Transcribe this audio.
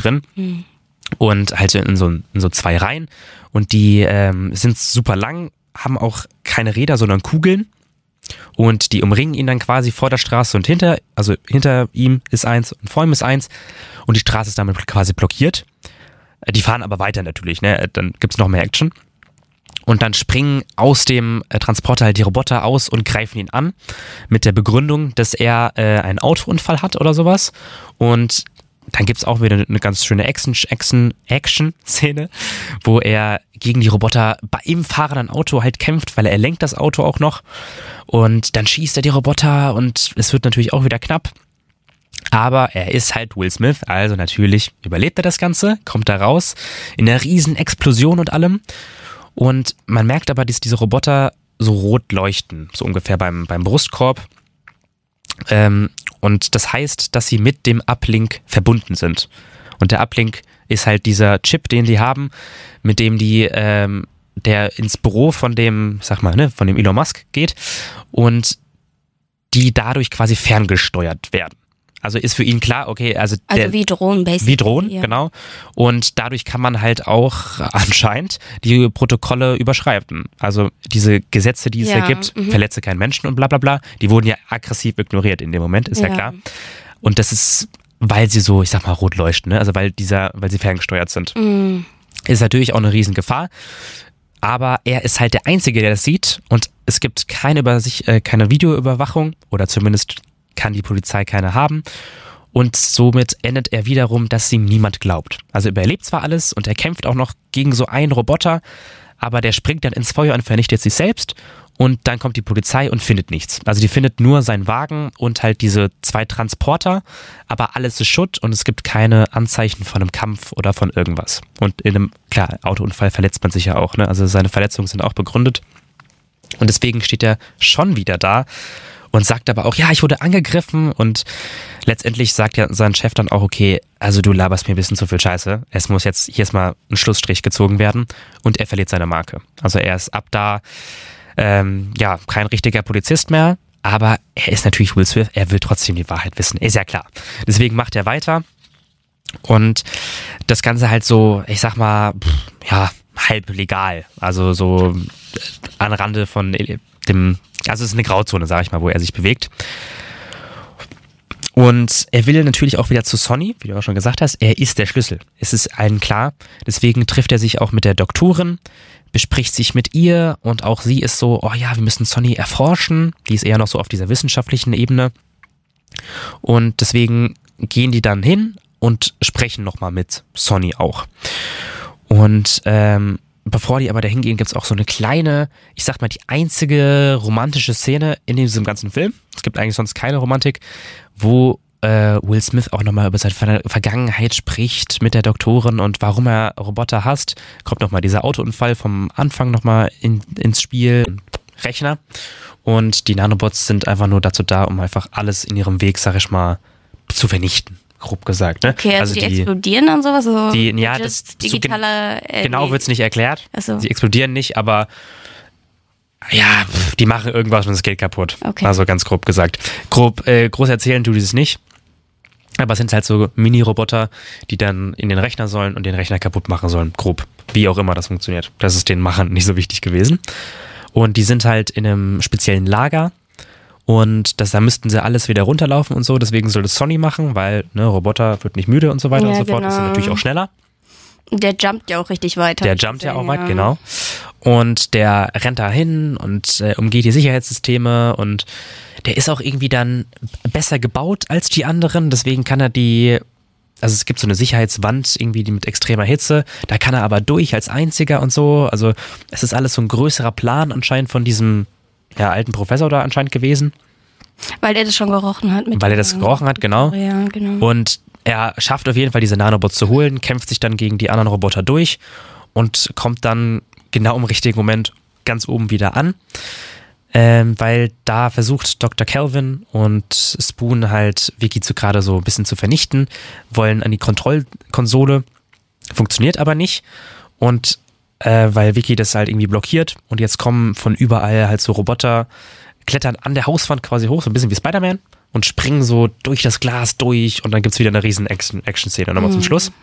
drin. Und halt in so 2 Reihen. Und die sind super lang, haben auch keine Räder, sondern Kugeln. Und die umringen ihn dann quasi vor der Straße und hinter ihm ist eins und vor ihm ist eins. Und die Straße ist damit quasi blockiert. Die fahren aber weiter natürlich, ne? Dann gibt's noch mehr Action. Und dann springen aus dem Transporter halt die Roboter aus und greifen ihn an. Mit der Begründung, dass er einen Autounfall hat oder sowas. Und dann gibt's auch wieder eine ganz schöne Action-Szene, wo er gegen die Roboter im fahrenden Auto halt kämpft, weil er lenkt das Auto auch noch. Und dann schießt er die Roboter und es wird natürlich auch wieder knapp. Aber er ist halt Will Smith, also natürlich überlebt er das Ganze, kommt da raus in einer riesen Explosion und allem. Und man merkt aber, dass diese Roboter so rot leuchten, so ungefähr beim Brustkorb. Und das heißt, dass sie mit dem Uplink verbunden sind. Und der Uplink ist halt dieser Chip, den die haben, mit dem der ins Büro von dem, von dem Elon Musk geht und die dadurch quasi ferngesteuert werden. Also ist für ihn klar, okay, also wie Drohnen, basically. Wie Drohnen, ja. Genau. Und dadurch kann man halt auch anscheinend die Protokolle überschreiten. Also diese Gesetze, die es ja gibt, verletze keinen Menschen und bla bla bla, die wurden ja aggressiv ignoriert in dem Moment, ist ja klar. Und das ist, weil sie so, rot leuchten, ne? Also weil sie ferngesteuert sind. Ist natürlich auch eine Riesengefahr. Aber er ist halt der Einzige, der das sieht und es gibt keine Videoüberwachung oder zumindest kann die Polizei keine haben und somit endet er wiederum, dass ihm niemand glaubt. Also er überlebt zwar alles und er kämpft auch noch gegen so einen Roboter, aber der springt dann ins Feuer und vernichtet sich selbst und dann kommt die Polizei und findet nichts. Also die findet nur seinen Wagen und halt diese 2 Transporter, aber alles ist Schutt und es gibt keine Anzeichen von einem Kampf oder von irgendwas. Und in einem, Autounfall verletzt man sich ja auch, ne? Also seine Verletzungen sind auch begründet und deswegen steht er schon wieder da und sagt aber auch, ja, ich wurde angegriffen und letztendlich sagt ja sein Chef dann auch, okay, also du laberst mir ein bisschen zu viel Scheiße, es muss jetzt hier mal ein Schlussstrich gezogen werden und er verliert seine Marke. Also er ist ab da, kein richtiger Polizist mehr, aber er ist natürlich Will Smith, er will trotzdem die Wahrheit wissen, ist ja klar. Deswegen macht er weiter und das Ganze halt so, halb legal, also so an Rande von dem, also es ist eine Grauzone, sag ich mal, wo er sich bewegt. Und er will natürlich auch wieder zu Sonny, wie du auch schon gesagt hast, er ist der Schlüssel. Es ist allen klar. Deswegen trifft er sich auch mit der Doktorin, bespricht sich mit ihr und auch sie ist so, oh ja, wir müssen Sonny erforschen. Die ist eher noch so auf dieser wissenschaftlichen Ebene. Und deswegen gehen die dann hin und sprechen nochmal mit Sonny auch. Und bevor die aber dahin gehen, gibt es auch so eine kleine, die einzige romantische Szene in diesem ganzen Film. Es gibt eigentlich sonst keine Romantik, wo Will Smith auch nochmal über seine Vergangenheit spricht mit der Doktorin und warum er Roboter hasst. Kommt nochmal dieser Autounfall vom Anfang nochmal ins Spiel. Rechner. Und die Nanobots sind einfach nur dazu da, um einfach alles in ihrem Weg, zu vernichten. Grob gesagt, ne? Okay, also die explodieren dann sowas? So das digitaler... genau wird es nicht erklärt. So. Sie explodieren nicht, aber die machen irgendwas und es geht kaputt. Okay. Also ganz grob gesagt. Groß erzählen tut es nicht. Aber es sind halt so Mini-Roboter, die dann in den Rechner sollen und den Rechner kaputt machen sollen. Grob. Wie auch immer das funktioniert. Das ist den Machern nicht so wichtig gewesen. Und die sind halt in einem speziellen Lager. Und da müssten sie alles wieder runterlaufen und so. Deswegen soll das Sonny machen, weil Roboter wird nicht müde und so weiter und so fort. Das ist natürlich auch schneller. Der jumpt ja auch richtig weit. Der jumpt ja auch weit, genau. Und der rennt da hin und umgeht die Sicherheitssysteme und der ist auch irgendwie dann besser gebaut als die anderen. Deswegen kann er also es gibt so eine Sicherheitswand irgendwie die mit extremer Hitze. Da kann er aber durch als einziger und so. Also es ist alles so ein größerer Plan anscheinend von diesem alten Professor da anscheinend gewesen. Weil er das schon gerochen hat. Weil er das gerochen hat, genau. Ja, genau. Und er schafft auf jeden Fall, diese Nanobots zu holen, kämpft sich dann gegen die anderen Roboter durch und kommt dann genau im richtigen Moment ganz oben wieder an. Weil da versucht Dr. Kelvin und Spoon halt Vicky gerade so ein bisschen zu vernichten, wollen an die Kontrollkonsole, funktioniert aber nicht. Und weil Vicky das halt irgendwie blockiert und jetzt kommen von überall halt so Roboter, klettern an der Hauswand quasi hoch, so ein bisschen wie Spider-Man und springen so durch das Glas durch und dann gibt's wieder eine riesen Action-Szene nochmal zum Schluss.